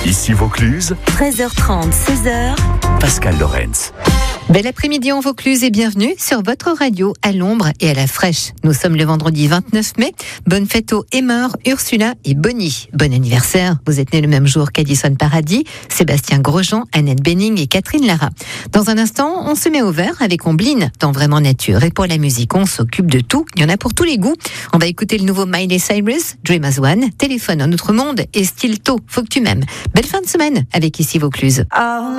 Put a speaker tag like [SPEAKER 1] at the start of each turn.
[SPEAKER 1] Ici Vaucluse,
[SPEAKER 2] 13h30, 16h.
[SPEAKER 1] Pascal Lorenz.
[SPEAKER 3] Bel après-midi en Vaucluse et bienvenue sur votre radio à l'ombre et à la fraîche. Nous sommes le vendredi 29 mai. Bonne fête aux Emmer, Ursula et Bonnie. Bon anniversaire. Vous êtes nés le même jour qu'Addison Paradis, Sébastien Grosjean, Annette Bening et Catherine Lara. Dans un instant, on se met au vert avec Ombline dans Vraiment Nature. Et pour la musique, on s'occupe de tout. Il y en a pour tous les goûts. On va écouter le nouveau Miley Cyrus, Dream as One, Téléphone un autre monde et Style Tôt, Faut que tu m'aimes. Belle fin de semaine avec Ici Vaucluse.